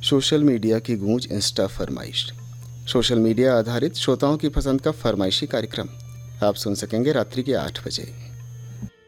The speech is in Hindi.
सोशल मीडिया की गूंज इंस्टा फरमाइश। सोशल मीडिया आधारित श्रोताओं की पसंद का फरमाइशी कार्यक्रम आप सुन सकेंगे रात्रि के 8 बजे।